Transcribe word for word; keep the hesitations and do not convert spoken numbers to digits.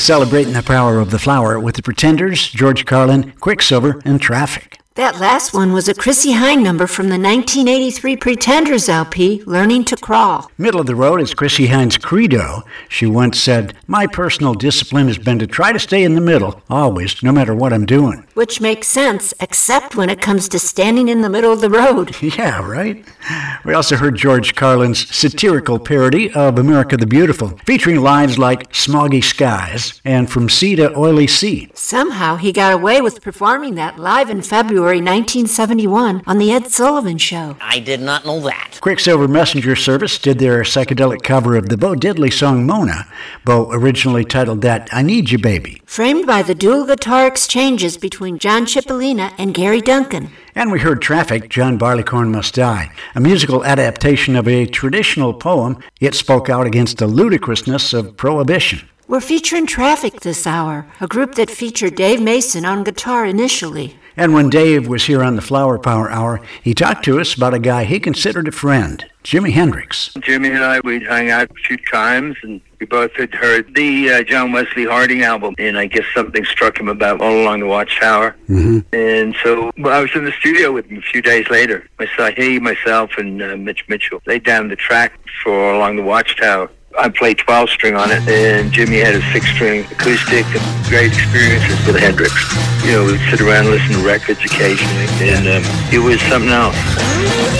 celebrating the power of the flower with the Pretenders, George Carlin, Quicksilver, and Traffic. That last one was a Chrissie Hynde number from the nineteen eighty-three Pretenders L P, Learning to Crawl. Middle of the road is Chrissie Hynde's credo. She once said, "My personal discipline has been to try to stay in the middle, always, no matter what I'm doing." Which makes sense, except when it comes to standing in the middle of the road. Yeah, right? We also heard George Carlin's satirical parody of America the Beautiful, featuring lines like "smoggy skies" and "from sea to oily sea." Somehow he got away with performing that live in February nineteen seventy-one on The Ed Sullivan Show. I did not know that. Quicksilver Messenger Service did their psychedelic cover of the Bo Diddley song Mona. Bo originally titled that "I Need You Baby." Framed by the dual guitar exchanges between John Cipollina and Gary Duncan. And we heard Traffic, John Barleycorn Must Die, a musical adaptation of a traditional poem. It spoke out against the ludicrousness of prohibition. We're featuring Traffic this hour, a group that featured Dave Mason on guitar initially. And when Dave was here on the Flower Power Hour, he talked to us about a guy he considered a friend, Jimi Hendrix. Jimmy and I, we'd hung out a few times, and we both had heard the uh, John Wesley Harding album, and I guess something struck him about All Along the Watchtower. Mm-hmm. And so well, I was in the studio with him a few days later. I saw he, myself, and uh, Mitch Mitchell laid down the track for All Along the Watchtower. I played twelve string on it, and Jimmy had a six string acoustic, and great experiences with Hendrix. You know, we'd sit around and listen to records occasionally, and um, it was something else.